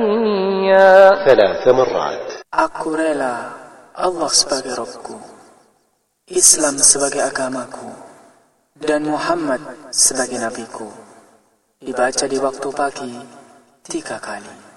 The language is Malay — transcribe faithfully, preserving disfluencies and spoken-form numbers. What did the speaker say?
ثلاث مرات. Aku rela Allah sebagai Rabbku, Islam sebagai agamaku, dan Muhammad sebagai nabiku. Dibaca di waktu pagi tiga kali.